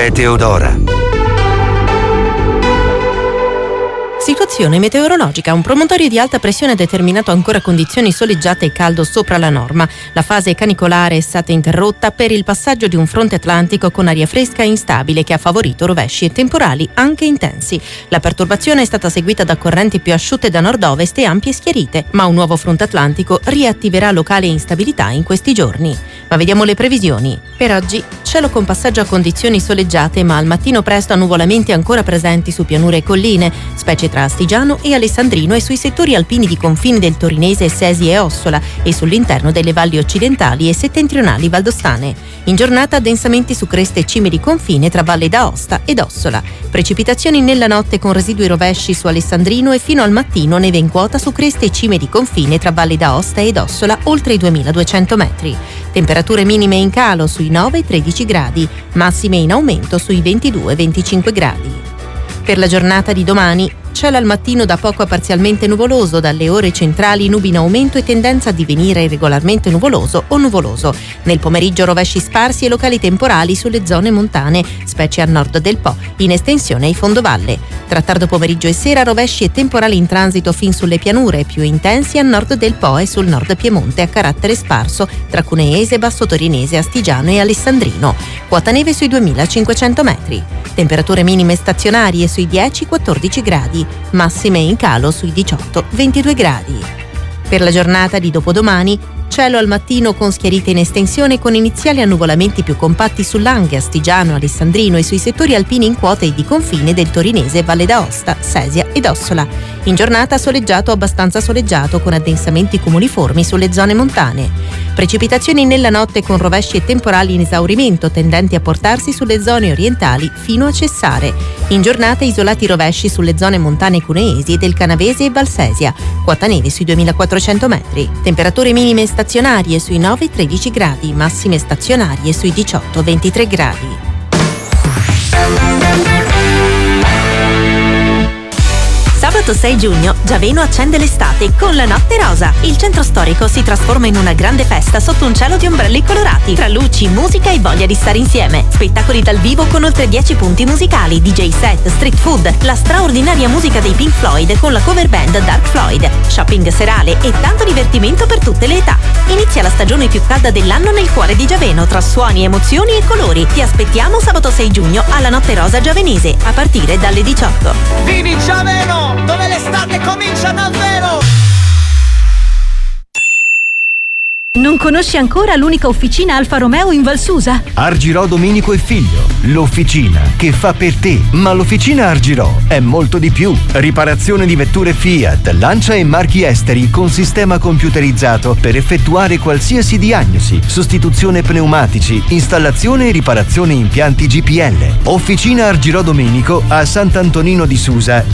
Meteodora. Situazione meteorologica. Un promontorio di alta pressione ha determinato ancora condizioni soleggiate e caldo sopra la norma. La fase canicolare è stata interrotta per il passaggio di un fronte atlantico con aria fresca e instabile che ha favorito rovesci e temporali anche intensi. La perturbazione è stata seguita da correnti più asciutte da nord-ovest e ampie schiarite, ma un nuovo fronte atlantico riattiverà locale instabilità in questi giorni. Ma vediamo le previsioni. Per oggi cielo con passaggio a condizioni soleggiate, ma al mattino presto annuvolamenti ancora presenti su pianure e colline, specie tra Astigiano e Alessandrino e sui settori alpini di confine del Torinese, Sesi e Ossola e sull'interno delle valli occidentali e settentrionali valdostane. In giornata addensamenti su creste e cime di confine tra Valle d'Aosta ed Ossola. Precipitazioni nella notte con residui rovesci su Alessandrino e fino al mattino neve in quota su creste e cime di confine tra Valle d'Aosta ed Ossola oltre i 2200 metri. Temperature minime in calo sui 9-13 gradi, massime in aumento sui 22-25 gradi. Per la giornata di domani, cielo al mattino da poco a parzialmente nuvoloso, dalle ore centrali nubi in aumento e tendenza a divenire irregolarmente nuvoloso o nuvoloso. Nel pomeriggio rovesci sparsi e locali temporali sulle zone montane, specie a nord del Po, in estensione ai fondovalle. Tra tardo pomeriggio e sera rovesci e temporali in transito fin sulle pianure, più intensi a nord del Po e sul nord Piemonte a carattere sparso tra Cuneese, Basso Torinese, Astigiano e Alessandrino. Quota neve sui 2500 metri. Temperature minime stazionarie sui 10-14 gradi, massime in calo sui 18-22 gradi. Per la giornata di dopodomani, cielo al mattino con schiarite in estensione con iniziali annuvolamenti più compatti sull'Anghe, Astigiano, Alessandrino e sui settori alpini in quota e di confine del Torinese, Valle d'Aosta, Sesia ed Ossola. In giornata soleggiato o abbastanza soleggiato con addensamenti cumuliformi sulle zone montane. Precipitazioni nella notte con rovesci e temporali in esaurimento tendenti a portarsi sulle zone orientali fino a cessare. In giornata isolati rovesci sulle zone montane cuneesi e del Canavese e Valsesia. Quota neve sui 2400 metri. Temperature minime stazionarie sui 9-13 gradi, massime stazionarie sui 18-23 gradi. Sabato 6 giugno, Giaveno accende l'estate con la Notte Rosa. Il centro storico si trasforma in una grande festa sotto un cielo di ombrelli colorati, tra luci, musica e voglia di stare insieme. Spettacoli dal vivo con oltre 10 punti musicali, DJ set, street food, la straordinaria musica dei Pink Floyd con la cover band Dark Floyd, shopping serale e tanto divertimento per tutte le età. Inizia la stagione più calda dell'anno nel cuore di Giaveno, tra suoni, emozioni e colori. Ti aspettiamo sabato 6 giugno alla Notte Rosa Giavenese, a partire dalle 18. Vivi Giaveno, dove l'estate comincia davvero! Non conosci ancora l'unica officina Alfa Romeo in Valsusa? Argirò Domenico e Figlio, l'officina che fa per te. Ma l'officina Argirò è molto di più. Riparazione di vetture Fiat, Lancia e marchi esteri con sistema computerizzato per effettuare qualsiasi diagnosi, sostituzione pneumatici, installazione e riparazione impianti GPL. Officina Argirò Domenico a Sant'Antonino di Susa